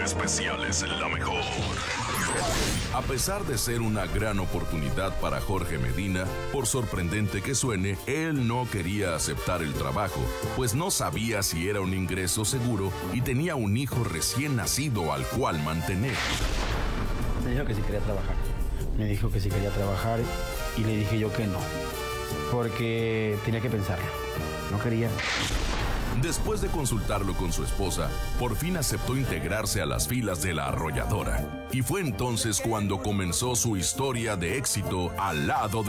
especiales La Mejor. A pesar de ser una gran oportunidad para Jorge Medina, por sorprendente que suene, él no quería aceptar el trabajo, pues no sabía si era un ingreso seguro y tenía un hijo recién nacido al cual mantener. Me dijo que sí quería trabajar. Me dijo que sí quería trabajar y le dije yo que no, porque tenía que pensarlo. No quería. Después de consultarlo con su esposa, por fin aceptó integrarse a las filas de La Arrolladora. Y fue entonces cuando comenzó su historia de éxito al lado de